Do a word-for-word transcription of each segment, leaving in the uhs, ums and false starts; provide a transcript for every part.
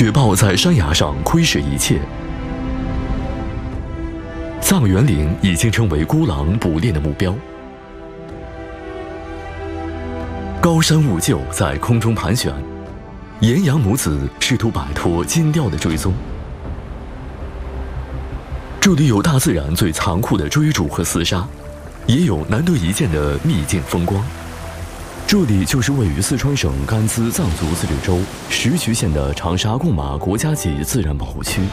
雪豹在山崖上窥视一切。藏原岭已经成为孤狼捕猎的目标。高山雾鹫在空中盘旋，岩羊母子试图摆脱金雕的追踪。这里有大自然最残酷的追逐和厮杀，也有难得一见的秘境风光。这里就是位于四川省甘孜藏族自治州石渠县的长沙贡马国家级自然保护区。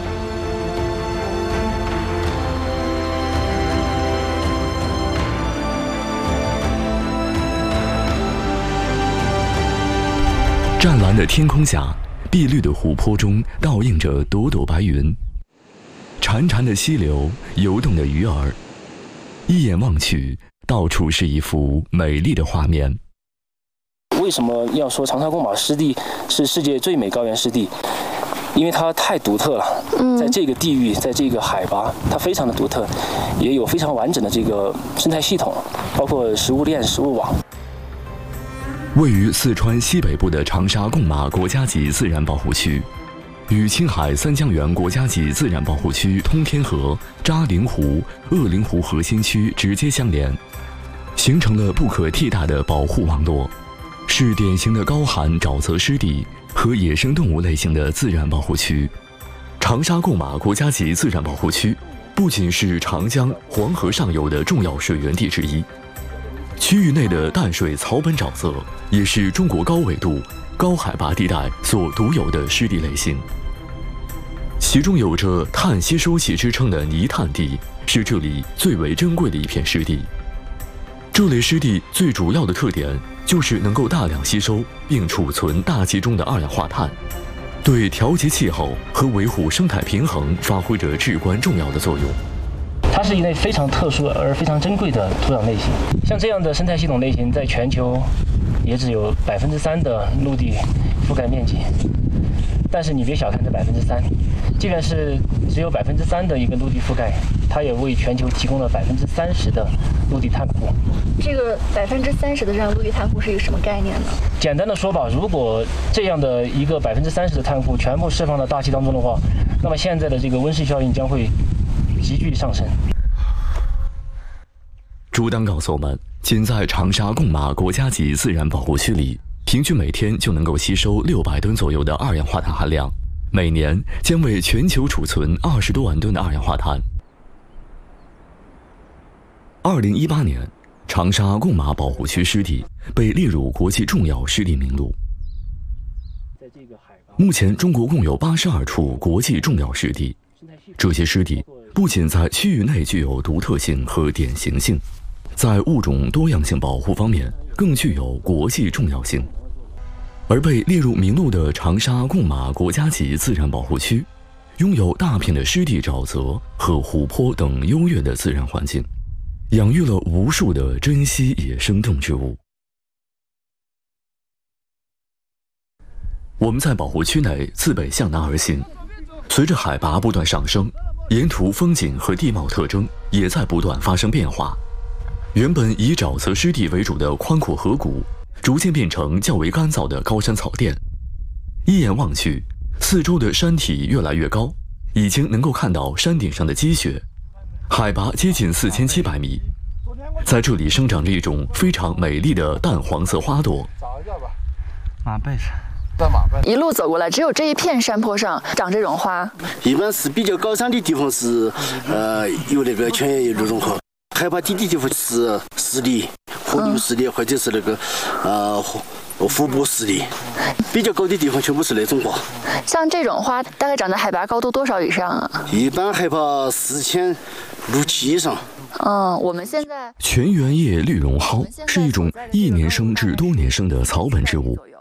湛蓝的天空下，碧绿的湖泊中倒映着朵朵白云，潺潺的溪流，游动的鱼儿，一眼望去，到处是一幅美丽的画面。 为什么要说长沙贡马湿地是世界最美高原湿地？因为它太独特了，在这个地域，在这个海拔，它非常的独特，也有非常完整的这个生态系统，包括食物链、食物网。 位于四川西北部的长沙贡马国家级自然保护区，与青海三江源国家级自然保护区通天河、扎陵湖、鄂陵湖核心区直接相连，形成了不可替代的保护网络。是典型的高寒沼泽湿地和野生动物类型的自然保护区。长沙贡马国家级自然保护区不仅是长江、黄河上游的重要水源地之一，区域内的淡水草本沼泽也是中国高纬度、高海拔地带所独有的湿地类型。其中有着碳吸收器之称的泥炭地是这里最为珍贵的一片湿地。这类湿地最主要的特点就是能够大量吸收并储存大气中的二氧化碳，对调节气候和维护生态平衡发挥着至关重要的作用。 它是一类非常特殊而非常珍贵的土壤类型，像这样的生态系统类型，在全球也只有百分之三的陆地覆盖面积。但是你别小看这百分之三，即便是只有百分之三的一个陆地覆盖，它也为全球提供了百分之三十的陆地碳库。 这个百分之三十的这样陆地碳库是一个什么概念呢？ 简单的说吧，如果这样的一个百分之三十的碳库全部释放到大气当中的话，那么现在的这个温室效应将会急剧上升。 朱丹告诉我们，仅在长沙贡马国家级自然保护区里，平均每天就能够吸收六百吨左右的二氧化碳含量，每年将为全球储存二十多万吨的二氧化碳。二零一八年，长沙贡马保护区湿地被列入国际重要湿地名录。目前，中国共有八十二处国际重要湿地，这些湿地不仅在区域内具有独特性和典型性，在物种多样性保护方面更具有国际重要性。而被列入名录的长沙贡马国家级自然保护区，拥有大片的湿地沼泽和湖泊等优越的自然环境，养育了无数的珍稀野生动植物。我们在保护区内自北向南而行，随着海拔不断上升，沿途风景和地貌特征也在不断发生变化。原本以沼泽湿地为主的宽阔河谷，逐渐变成较为干燥的高山草甸。一眼望去，四周的山体越来越高，已经能够看到山顶上的积雪，海拔接近四千七百米。在这里生长着一种非常美丽的淡黄色花朵。 找一个吧， 马背上。 一路走过来，只有这一片山坡上长这种花。 一般是比较高山的地方是，呃，有那个泉源有融合；海拔低的地方是湿地、河流湿地，或者是那个，呃，湖泊湿地。比较高的地方全部是那种花。 像这种花，大概长在海拔高度多少以上啊？ 一般海拔四千六七以上。 嗯，我们现在全缘叶绿绒蒿是一种一年生至多年生的草本植物。